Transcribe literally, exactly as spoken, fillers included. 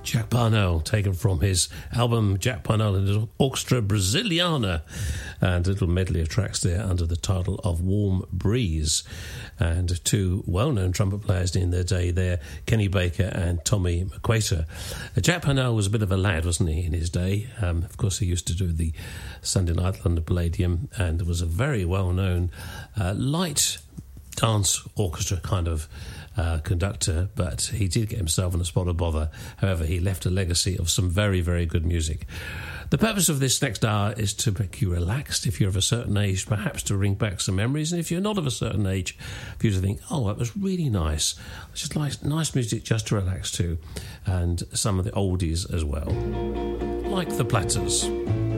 Jack Parnell, taken from his album Jack Parnell and his Orchestra Brasiliana, and a little medley of tracks there under the title of Warm Breeze. And two well-known trumpet players in their day there, Kenny Baker and Tommy McQuater. Uh, Jack Parnell was a bit of a lad, wasn't he, in his day? Um, of course, he used to do the Sunday Night London Palladium and was a very well-known uh, light dance orchestra kind of Uh, conductor, but he did get himself in a spot of bother. However, he left a legacy of some very, very good music. The purpose of this next hour is to make you relaxed. If you're of a certain age, perhaps to bring back some memories, and if you're not of a certain age, for you to think, oh, that was really nice. Just like nice music just to relax to, and some of the oldies as well, like the Platters.